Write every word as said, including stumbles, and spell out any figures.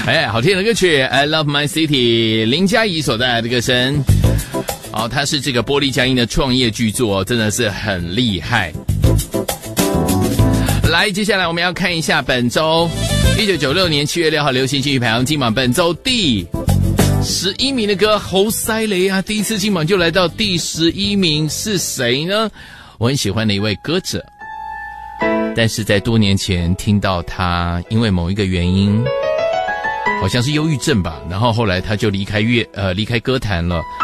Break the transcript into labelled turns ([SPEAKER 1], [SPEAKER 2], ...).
[SPEAKER 1] 哎，好听的歌曲 I Love My City， 林嘉怡所带来的歌声。好，它是这个玻璃佳音的创业巨作，真的是很厉害。来，接下来我们要看一下本周一九九六年七月六号流行金曲排行金榜本周第十一名的歌，侯赛雷啊，第一次金榜就来到第十一名，是谁呢？我很喜欢的一位歌者，但是在多年前听到他因为某一个原因，好像是忧郁症吧，然后后来他就离开乐呃离开歌坛了。